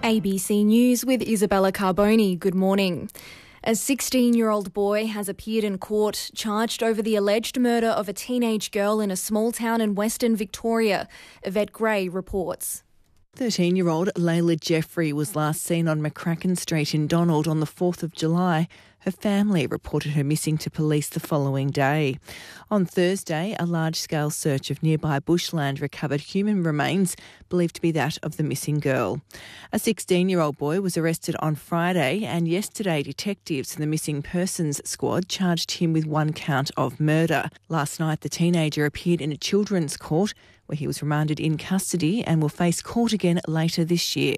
ABC News with Isabella Carboni. Good morning. A 16-year-old boy has appeared in court charged over the alleged murder of a teenage girl in a small town in Western Victoria. Yvette Gray reports. 13-year-old Layla Jeffrey was last seen on McCracken Street in Donald on the 4th of July. Her family reported her missing to police the following day. On Thursday, a large-scale search of nearby bushland recovered human remains believed to be that of the missing girl. A 16-year-old boy was arrested on Friday, and yesterday detectives from the Missing Persons Squad charged him with one count of murder. Last night, the teenager appeared in a children's court where he was remanded in custody and will face court again later this year.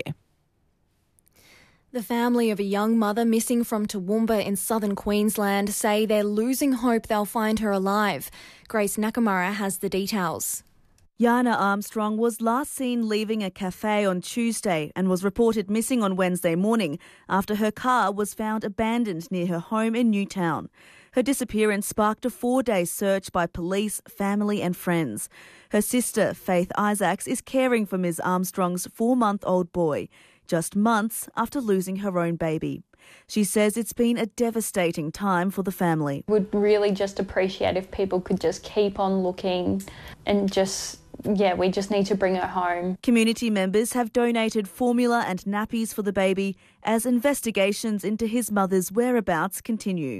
The family of a young mother missing from Toowoomba in southern Queensland say they're losing hope they'll find her alive. Grace Nakamura has the details. Yana Armstrong was last seen leaving a cafe on Tuesday and was reported missing on Wednesday morning after her car was found abandoned near her home in Newtown. Her disappearance sparked a 4-day search by police, family and friends. Her sister, Faith Isaacs, is caring for Ms Armstrong's 4-month-old boy, just months after losing her own baby. She says it's been a devastating time for the family. Would really just appreciate if people could just keep on looking and we just need to bring her home. Community members have donated formula and nappies for the baby as investigations into his mother's whereabouts continue.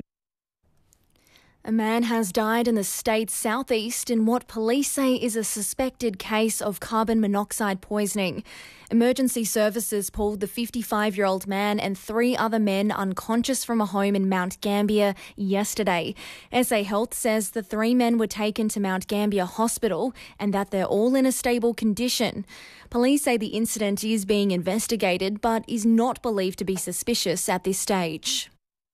A man has died in the state's southeast in what police say is a suspected case of carbon monoxide poisoning. Emergency services pulled the 55-year-old man and 3 other men unconscious from a home in Mount Gambier yesterday. SA Health says the 3 men were taken to Mount Gambier Hospital and that they're all in a stable condition. Police say the incident is being investigated but is not believed to be suspicious at this stage.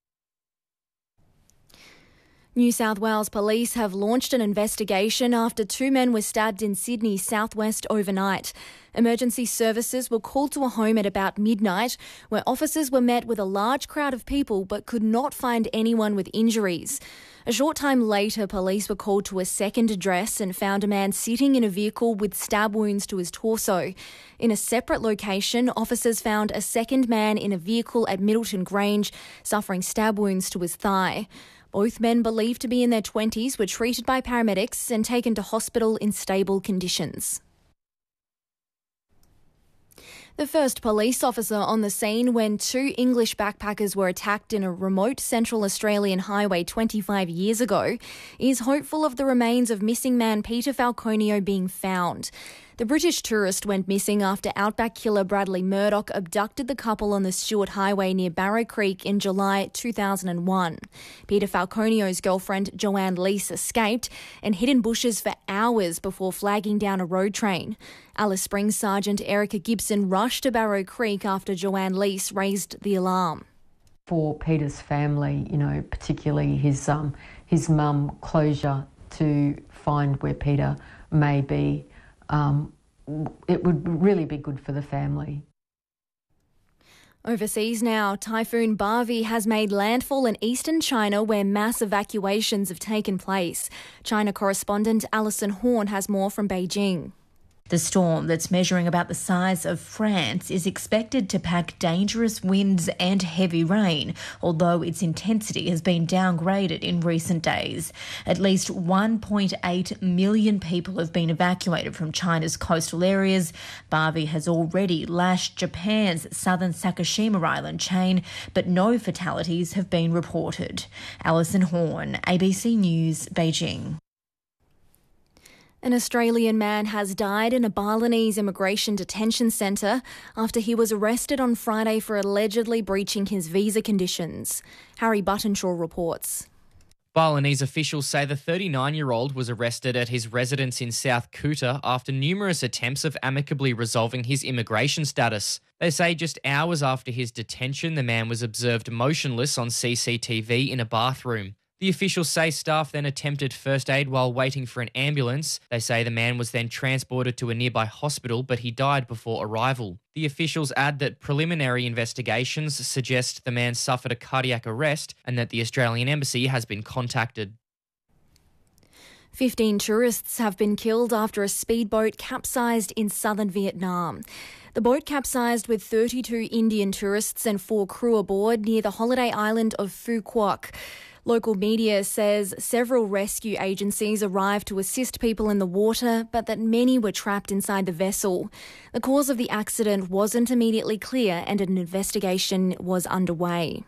New South Wales police have launched an investigation after 2 men were stabbed in Sydney's southwest overnight. Emergency services were called to a home at about midnight where officers were met with a large crowd of people but could not find anyone with injuries. A short time later, police were called to a second address and found a man sitting in a vehicle with stab wounds to his torso. In a separate location, officers found a second man in a vehicle at Middleton Grange suffering stab wounds to his thigh. Both men, believed to be in their 20s, were treated by paramedics and taken to hospital in stable conditions. The first police officer on the scene when 2 English backpackers were attacked in a remote Central Australian highway 25 years ago is hopeful of the remains of missing man Peter Falconio being found. The British tourist went missing after outback killer Bradley Murdoch abducted the couple on the Stewart Highway near Barrow Creek in July 2001. Peter Falconio's girlfriend Joanne Leese escaped and hid in bushes for hours before flagging down a road train. Alice Springs Sergeant Erica Gibson rushed to Barrow Creek after Joanne Leese raised the alarm. For Peter's family, particularly his mum, closure to find where Peter may be, it would really be good for the family. Overseas now, Typhoon Barvi has made landfall in eastern China where mass evacuations have taken place. China correspondent Alison Horn has more from Beijing. The storm, that's measuring about the size of France, is expected to pack dangerous winds and heavy rain, although its intensity has been downgraded in recent days. At least 1.8 million people have been evacuated from China's coastal areas. Barvi has already lashed Japan's southern Sakishima Island chain, but no fatalities have been reported. Alison Horn, ABC News, Beijing. An Australian man has died in a Balinese immigration detention centre after he was arrested on Friday for allegedly breaching his visa conditions. Harry Buttonshaw reports. Balinese officials say the 39-year-old was arrested at his residence in South Kuta after numerous attempts of amicably resolving his immigration status. They say just hours after his detention, the man was observed motionless on CCTV in a bathroom. The officials say staff then attempted first aid while waiting for an ambulance. They say the man was then transported to a nearby hospital, but he died before arrival. The officials add that preliminary investigations suggest the man suffered a cardiac arrest and that the Australian Embassy has been contacted. 15 tourists have been killed after a speedboat capsized in southern Vietnam. The boat capsized with 32 Indian tourists and 4 crew aboard near the holiday island of Phu Quoc. Local media says several rescue agencies arrived to assist people in the water, but that many were trapped inside the vessel. The cause of the accident wasn't immediately clear and an investigation was underway.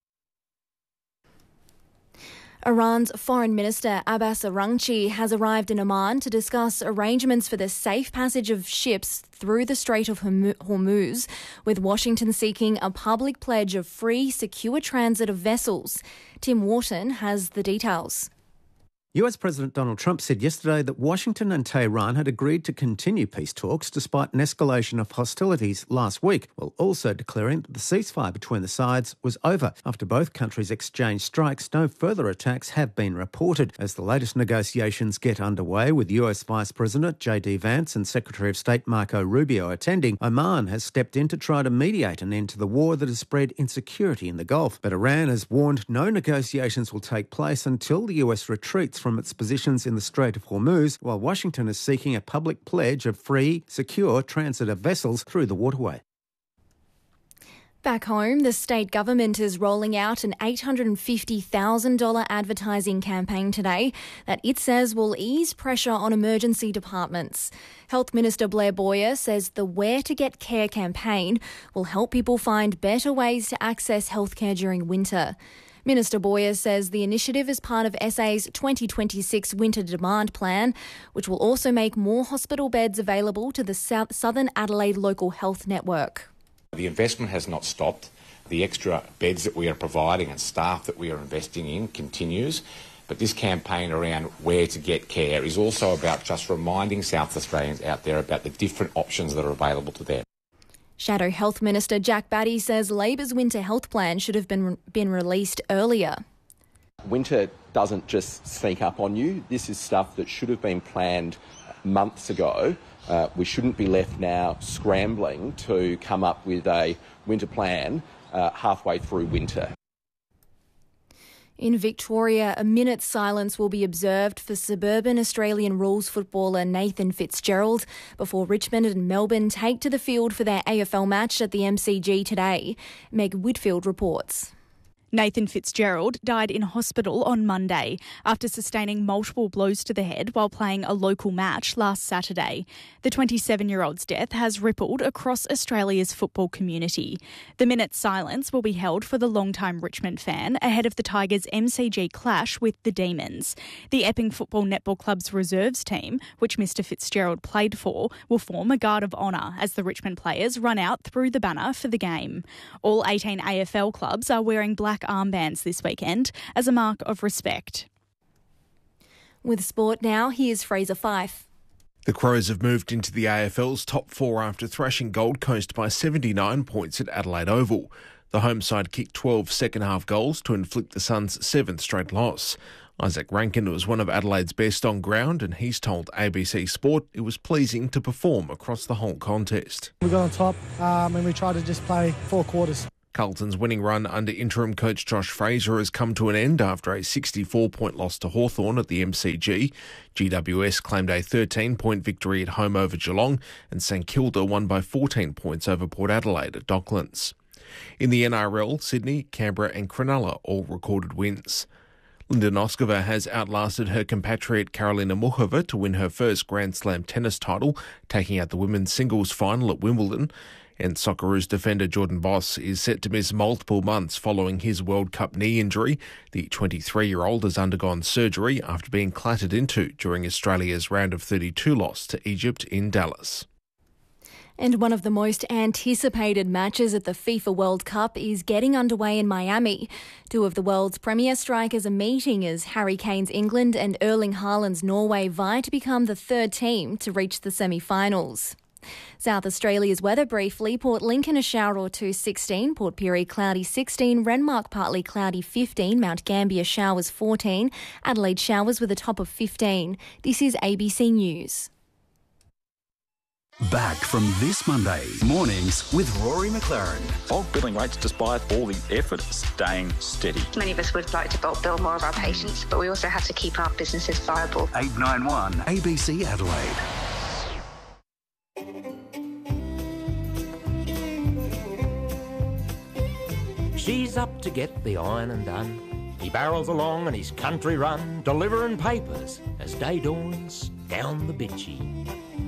Iran's Foreign Minister Abbas Araghchi has arrived in Oman to discuss arrangements for the safe passage of ships through the Strait of Hormuz, with Washington seeking a public pledge of free, secure transit of vessels. Tim Wharton has the details. US President Donald Trump said yesterday that Washington and Tehran had agreed to continue peace talks despite an escalation of hostilities last week, while also declaring that the ceasefire between the sides was over. After both countries exchanged strikes, no further attacks have been reported. As the latest negotiations get underway, with US Vice President J.D. Vance and Secretary of State Marco Rubio attending, Oman has stepped in to try to mediate an end to the war that has spread insecurity in the Gulf. But Iran has warned no negotiations will take place until the US retreats from its positions in the Strait of Hormuz, while Washington is seeking a public pledge of free, secure transit of vessels through the waterway. Back home, the state government is rolling out an $850,000 advertising campaign today that it says will ease pressure on emergency departments. Health Minister Blair Boyer says the Where to Get Care campaign will help people find better ways to access healthcare during winter. Minister Boyer says the initiative is part of SA's 2026 Winter Demand Plan, which will also make more hospital beds available to the Southern Adelaide Local Health Network. The investment has not stopped. The extra beds that we are providing and staff that we are investing in continues. But this campaign around where to get care is also about just reminding South Australians out there about the different options that are available to them. Shadow Health Minister Jack Batty says Labor's winter health plan should have been released earlier. Winter doesn't just sneak up on you. This is stuff that should have been planned months ago. We shouldn't be left now scrambling to come up with a winter plan halfway through winter. In Victoria, a minute's silence will be observed for suburban Australian rules footballer Nathan Fitzgerald before Richmond and Melbourne take to the field for their AFL match at the MCG today. Meg Whitfield reports. Nathan Fitzgerald died in hospital on Monday after sustaining multiple blows to the head while playing a local match last Saturday. The 27-year-old's death has rippled across Australia's football community. The minute's silence will be held for the longtime Richmond fan ahead of the Tigers' MCG clash with the Demons. The Epping Football Netball Club's reserves team, which Mr Fitzgerald played for, will form a guard of honour as the Richmond players run out through the banner for the game. All 18 AFL clubs are wearing black armbands this weekend as a mark of respect. With sport now, here's Fraser Fife. The Crows have moved into the AFL's top 4 after thrashing Gold Coast by 79 points at Adelaide Oval. The home side kicked 12 second-half goals to inflict the Suns' 7th straight loss. Isaac Rankin was one of Adelaide's best on ground, and he's told ABC Sport it was pleasing to perform across the whole contest. We got on top and we tried to just play 4 quarters. Carlton's winning run under interim coach Josh Fraser has come to an end after a 64-point loss to Hawthorn at the MCG. GWS claimed a 13-point victory at home over Geelong, and St Kilda won by 14 points over Port Adelaide at Docklands. In the NRL, Sydney, Canberra and Cronulla all recorded wins. Linda Noskova has outlasted her compatriot Karolina Muchova to win her first Grand Slam tennis title, taking out the women's singles final at Wimbledon. And Socceroos defender Jordan Boss is set to miss multiple months following his World Cup knee injury. The 23-year-old has undergone surgery after being clattered into during Australia's round of 32 loss to Egypt in Dallas. And one of the most anticipated matches at the FIFA World Cup is getting underway in Miami. 2 of the world's premier strikers are meeting as Harry Kane's England and Erling Haaland's Norway vie to become the 3rd team to reach the semi-finals. South Australia's weather briefly: Port Lincoln a shower or 2 16, Port Pirie cloudy 16, Renmark partly cloudy 15, Mount Gambier showers 14, Adelaide showers with a top of 15. This is ABC News. Back from this Monday, mornings with Rory McLaren. Bulk billing rates despite all the effort staying steady. Many of us would like to bulk bill more of our patients, but we also have to keep our businesses viable. 891 ABC Adelaide. She's up to get the ironing done. He barrels along on his country run, delivering papers as day dawns down the bitchy.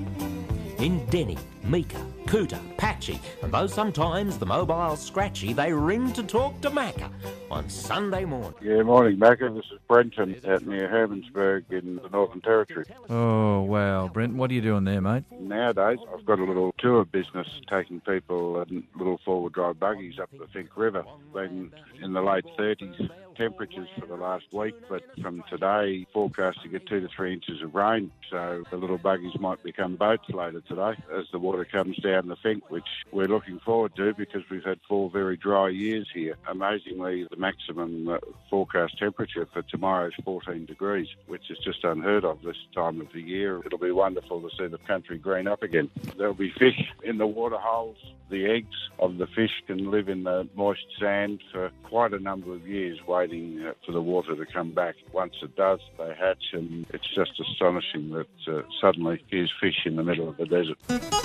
In Denny, Meeka, Cooter, Patchy, and though sometimes the mobile's scratchy, they ring to talk to Macca on Sunday morning. Yeah, morning, Macca. This is Brenton out near Hermansburg in the Northern Territory. Oh, wow. Brent, what are you doing there, mate? Nowadays, I've got a little tour business taking people in little four-wheel drive buggies up the Finke River. Been in the late 30s temperatures for the last week, but from today, forecast to get 2 to 3 inches of rain. So the little buggies might become boats later today as the water comes down the Finke, which we're looking forward to because we've had 4 very dry years here. Amazingly, the maximum forecast temperature for tomorrow is 14 degrees, which is just unheard of this time of the year. It'll be wonderful to see the country green up again. There'll be fish in the water holes. The eggs of the fish can live in the moist sand for quite a number of years, waiting for the water to come back. Once it does, they hatch, and it's just astonishing that suddenly here's fish in the middle of the desert.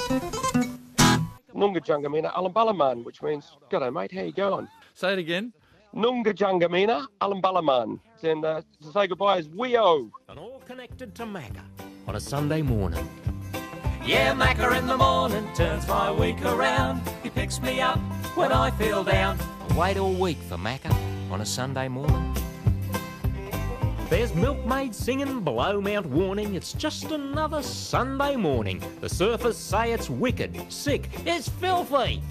Nungajangamina Alambalaman, which means, g'day mate, how you going? Say it again. Nungajangamina Alambalaman. And to say goodbye is Weo. And all connected to Macca on a Sunday morning. Yeah, Macca in the morning turns my week around. He picks me up when I feel down. I wait all week for Macca on a Sunday morning. There's milkmaids singing below Mount Warning. It's just another Sunday morning. The surfers say it's wicked, sick, it's filthy.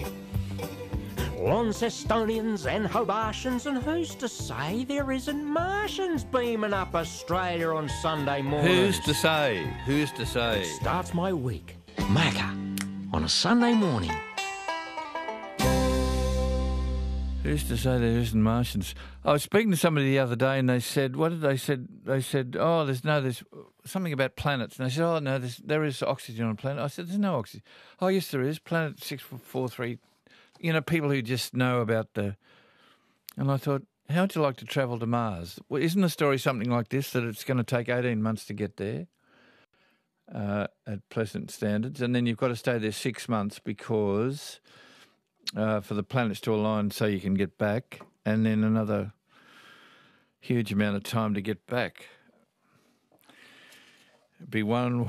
Launcestonians and Hobartians, and who's to say there isn't Martians beaming up Australia on Sunday morning? Who's to say? Who's to say? Starts my week. Macca on a Sunday morning. Who's to say there isn't Martians? I was speaking to somebody the other day and they said, what did they said? They said, oh, there's something about planets. And they said, oh, no, there is oxygen on a planet. I said, there's no oxygen. Oh, yes, there is. Planet 643. You know, people who just know about the... And I thought, how would you like to travel to Mars? Well, isn't the story something like this, that it's going to take 18 months to get there at present standards? And then you've got to stay there 6 months because for the planets to align so you can get back, and then another huge amount of time to get back. It'd be one...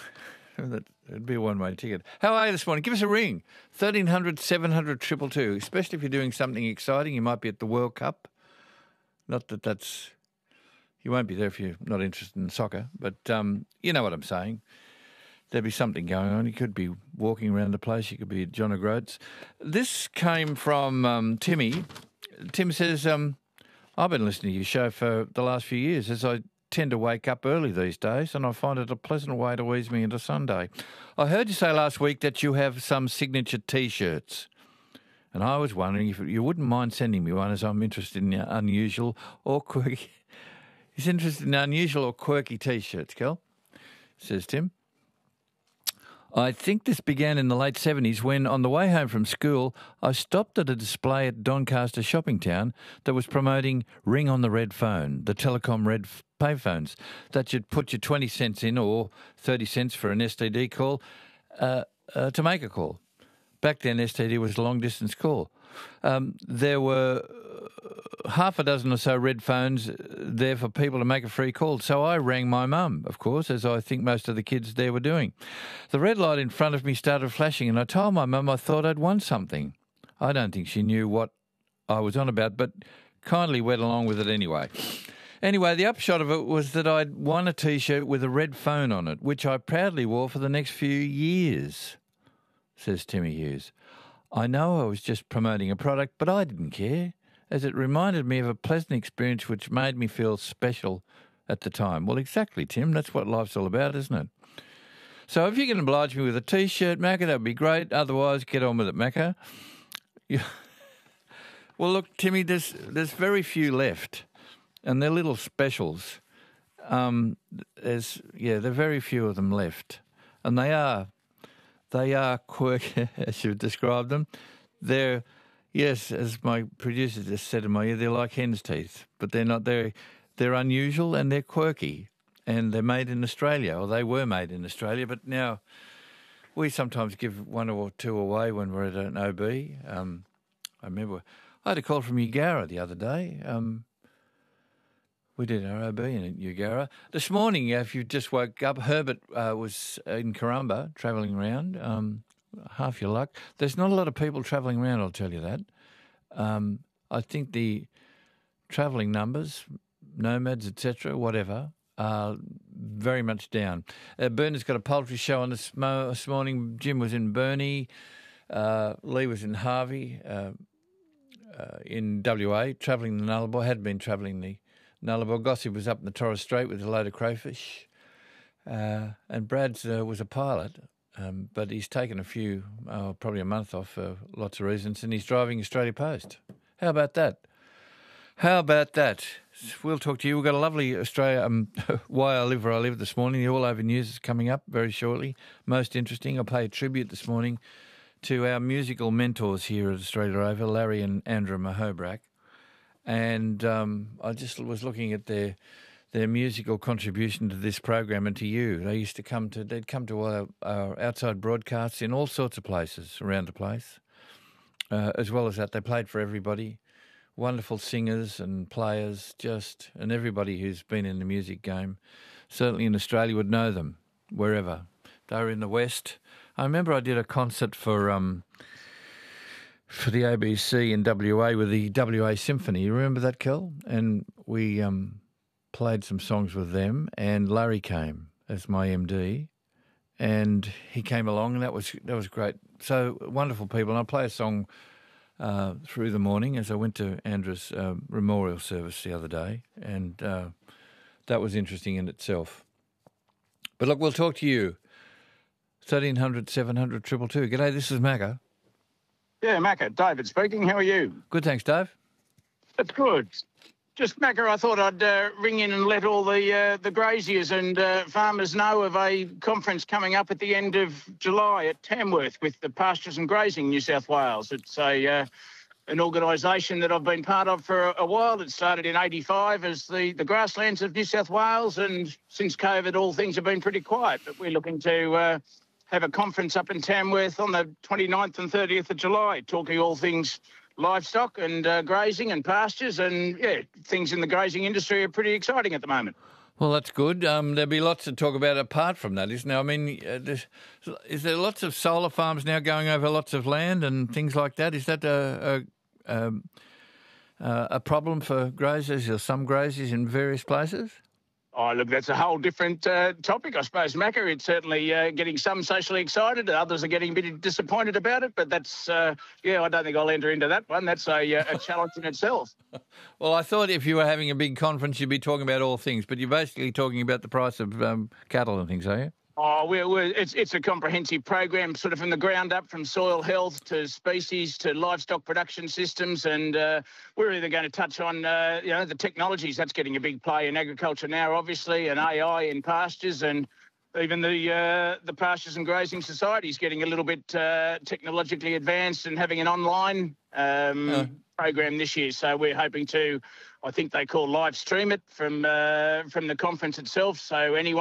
It'd be a one-way ticket. How are you this morning? Give us a ring. 1300 700 222, especially if you're doing something exciting. You might be at the World Cup. Not that that's... You won't be there if you're not interested in soccer, but you know what I'm saying. There'd be something going on. You could be walking around the place. You could be at John O'Groats. This came from Timmy. Tim says, I've been listening to your show for the last few years as I tend to wake up early these days, and I find it a pleasant way to ease me into Sunday. I heard you say last week that you have some signature T-shirts, and I was wondering if you wouldn't mind sending me one, as I'm interested in unusual or quirky. He's interested in unusual or quirky T-shirts, Kel, says Tim. I think this began in the late 70s when, on the way home from school, I stopped at a display at Doncaster Shopping Town that was promoting Ring on the Red Phone, the Telecom Red payphones, that you'd put your 20 cents in or 30 cents for an STD call to make a call. Back then, STD was a long-distance call. There were half a dozen or so red phones there for people to make a free call. So I rang my mum, of course, as I think most of the kids there were doing. The red light in front of me started flashing, and I told my mum I thought I'd won something. I don't think she knew what I was on about, but kindly went along with it anyway. Anyway, the upshot of it was that I'd won a T-shirt with a red phone on it, which I proudly wore for the next few years, says Timmy Hughes. I know I was just promoting a product, but I didn't care, as it reminded me of a pleasant experience which made me feel special at the time. Well, exactly, Tim. That's what life's all about, isn't it? So if you can oblige me with a T-shirt, Macca, that'd be great. Otherwise, get on with it, Macca. Yeah. Well, look, Timmy, there's very few left, and they're little specials. There are very few of them left, and they are They are quirky, as you've described them. They're, yes, as my producer just said in my ear, they're like hen's teeth, but they're not. They're unusual and they're quirky, and they're made in Australia, or they were made in Australia, but now we sometimes give one or two away when we're at an OB. I remember I had a call from Eugowra the other day. We did our OB in Eugowra. This morning, if you just woke up, Herbert was in Karumba travelling around. Half your luck. There's not a lot of people travelling around, I'll tell you that. I think the travelling numbers, nomads, etc., whatever, are very much down. Bernard's got a poultry show on this morning. Jim was in Burnie. Lee was in Harvey, in WA, travelling the Nullarbor, had been travelling the Nullarbor. Gossip was up in the Torres Strait with a load of crayfish. And Brad's was a pilot, but he's taken probably a month off for lots of reasons, and he's driving Australia Post. How about that? We'll talk to you. We've got a lovely Australia, Why I Live Where I Live this morning. The All Over News is coming up very shortly. Most interesting. I'll pay a tribute this morning to our musical mentors here at Australia Over, Larry and Andrew Mahobrak. And I just was looking at their musical contribution to this program and to you. They'd come to our outside broadcasts in all sorts of places around the place. As well as that, they played for everybody. Wonderful singers and players, and everybody who's been in the music game, certainly in Australia, would know them wherever. They were in the West. I remember I did a concert for the ABC in WA with the WA Symphony. You remember that, Kel? And we played some songs with them, and Larry came as my MD, and he came along, and that was great. So wonderful people. And I'll play a song through the morning as I went to Andrew's memorial service the other day, and that was interesting in itself. But look, we'll talk to you. 1300 700 222. G'day, this is Macca. Yeah, Macca, David speaking. How are you? Good, thanks, Dave. That's good. Just, Macca, I thought I'd ring in and let all the graziers and farmers know of a conference coming up at the end of July at Tamworth with the Pastures and Grazing New South Wales. It's an organisation that I've been part of for a while. It started in 85 as the Grasslands of New South Wales, and since COVID, all things have been pretty quiet. But we're looking to have a conference up in Tamworth on the 29th and 30th of July, talking all things livestock and grazing and pastures, and things in the grazing industry are pretty exciting at the moment. Well, that's good. There'll be lots to talk about apart from that, isn't there? I mean, is there lots of solar farms now going over lots of land and things like that? Is that a problem for graziers or some graziers in various places? Oh, look, that's a whole different topic, I suppose, Macca. It's certainly getting some socially excited. Others are getting a bit disappointed about it. But that's, I don't think I'll enter into that one. That's a challenge in itself. Well, I thought if you were having a big conference, you'd be talking about all things. But you're basically talking about the price of cattle and things, are you? Oh, it's a comprehensive program, sort of from the ground up, from soil health to species to livestock production systems, and we're either going to touch on the technologies that's getting a big play in agriculture now, obviously, and AI in pastures, and even the Pastures and Grazing Society is getting a little bit technologically advanced and having an online program this year. So we're hoping to, I think they call live stream it from the conference itself. So anyone